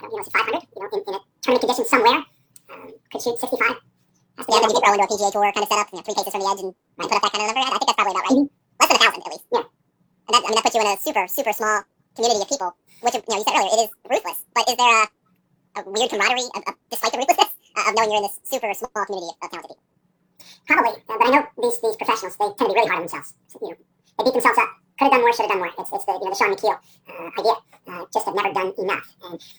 say 500, in a tournament condition somewhere. Could shoot 65. Yeah, then you could roll into a PGA Tour kind of setup, 3 paces from the edge and put up that kind of number. I think that's probably about right. Less than 1,000 at least. Yeah. And that puts you in a super, super small community of people, which, you said earlier, it is ruthless. But is there a weird camaraderie, despite the ruthlessness, of knowing you're in this super small community of talented people? Probably, but I know these professionals, they tend to be really hard on themselves. They beat themselves up. Could have done more, should have done more. It's the Sean McKeel idea. Just have never done enough. And